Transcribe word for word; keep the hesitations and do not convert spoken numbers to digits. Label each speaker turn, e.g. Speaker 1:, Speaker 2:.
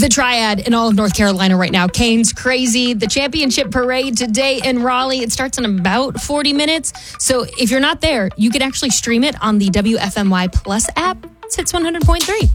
Speaker 1: the triad in all of North Carolina right now. Canes crazy. The championship parade today in Raleigh. It starts in about forty minutes. So if you're not there, you can actually stream it on the W F M Y Plus app. It's Hits one hundred point three.